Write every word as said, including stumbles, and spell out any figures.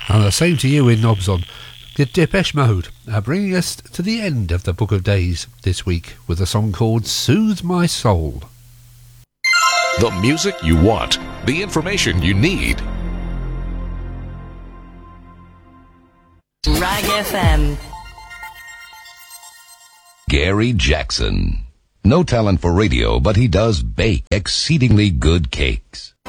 And the same to you in Nobson. The Depeche Mode are bringing us to the end of the Book of Days this week with a song called Soothe My Soul. The music you want, the information you need. Rag F M. Gary Jackson. No talent for radio, but he does bake exceedingly good cakes.